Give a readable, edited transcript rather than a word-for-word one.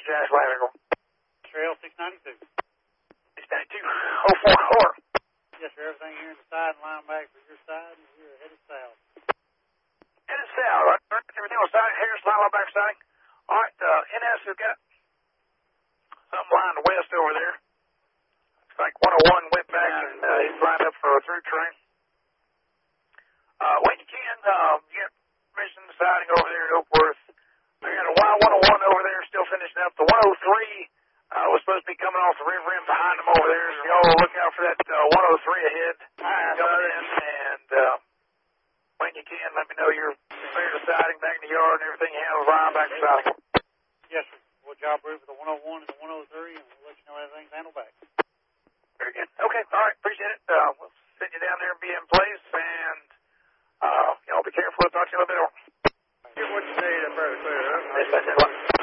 Jack Flanagan. Trail 692. 692. 044. Yes, sir. Everything here in the side and line back for your side, and we're headed south. Headed south, right? Everything on side, Harris line back side. All right, NS has got something lined west over there. Looks like 101 went back and he's lined up for a through train. When you can, get permission siding over there at Oakworth. I got a Y101 over there still finishing up. The 103 was supposed to be coming off the river end behind them over there. So y'all look out for that 103 ahead coming in. And when you can, let me know you're clear to siding back in the yard and everything handles line back to siding. Yes, sir. We'll job for the 101 and the 103, and we'll let you know everything's handled back. Very good. Okay, all right, appreciate it. We'll send you down there and be in place, and y'all be careful. I'll talk to you a little bit more. Get what you need up there to clear up. Yes, that's it.